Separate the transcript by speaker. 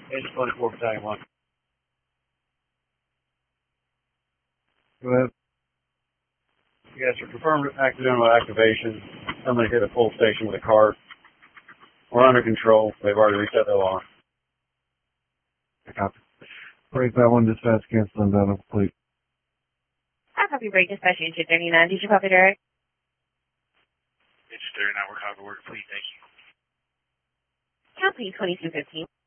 Speaker 1: Agent 24, Battalion 1.
Speaker 2: Go ahead.
Speaker 1: Yes, sir. Confirmed accidental activation. Somebody hit a full station with a cart. We're under control. They've already reset the alarm.
Speaker 2: I copy. Break that one, dispatch, cancel and done, complete.
Speaker 3: I copy break dispatch engine 39. Did you copy direct?
Speaker 4: Engine 39, we're copy, we're complete, thank you.
Speaker 3: Copy 2215.